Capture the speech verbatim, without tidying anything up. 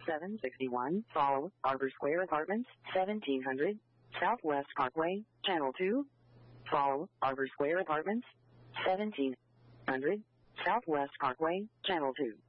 seven sixty-one, follow, Arbor Square Apartments, seventeen hundred, Southwest Parkway, Channel two, follow, Arbor Square Apartments, seventeen hundred, Southwest Parkway, Channel two.